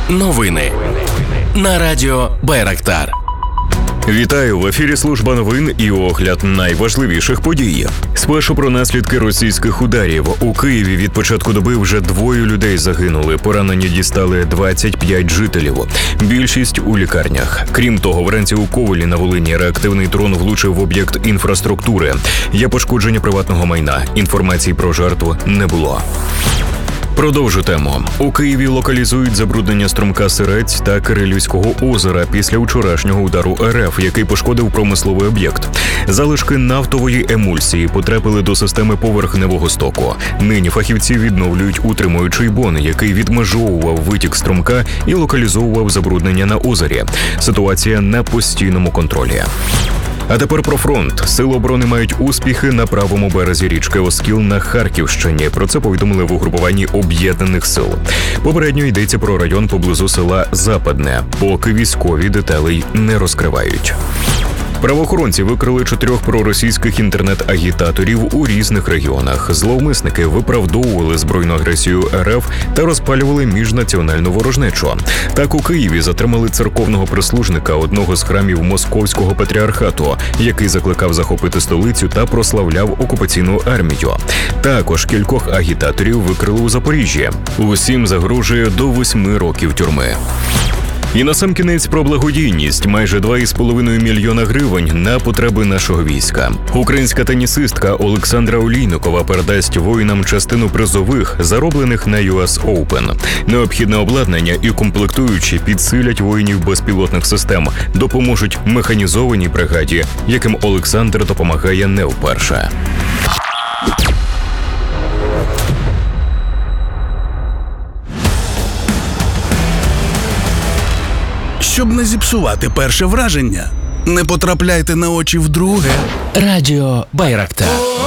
Новини на радіо Байрактар. Вітаю! В ефірі служба новин і огляд найважливіших подій. Спершу про наслідки російських ударів. У Києві від початку доби вже 2 людей загинули. Поранені дістали 25 жителів. Більшість у лікарнях. Крім того, вранці у Ковелі на Волині реактивний дрон влучив в об'єкт інфраструктури. Є пошкодження приватного майна. Інформації про жертву не було. Продовжу тему. У Києві локалізують забруднення струмка Сирець та Кирилівського озера після вчорашнього удару РФ, який пошкодив промисловий об'єкт. Залишки нафтової емульсії потрапили до системи поверхневого стоку. Нині фахівці відновлюють утримуючий бон, який відмежовував витік струмка і локалізовував забруднення на озері. Ситуація на постійному контролі. А тепер про фронт. Сили оборони мають успіхи на правому березі річки Оскіл на Харківщині. Про це повідомили в угрупуванні Об'єднаних сил. Попередньо йдеться про район поблизу села Западне. Поки військові деталей не розкривають. Правоохоронці викрили 4 проросійських інтернет-агітаторів у різних регіонах. Зловмисники виправдовували збройну агресію РФ та розпалювали міжнаціональну ворожнечу. Так у Києві затримали церковного прислужника одного з храмів Московського патріархату, який закликав захопити столицю та прославляв окупаційну армію. Також кількох агітаторів викрили у Запоріжжі. Усім загрожує до 8 років тюрми. І насамкінець про благодійність. Майже 2,5 мільйона гривень на потреби нашого війська. Українська тенісистка Олександра Олійникова передасть воїнам частину призових, зароблених на US Open. Необхідне обладнання і комплектуючі підсилять воїнів безпілотних систем, допоможуть механізованій бригаді, яким Олександр допомагає не вперше. Щоб не зіпсувати перше враження, не потрапляйте на очі вдруге. Радіо Байрактар.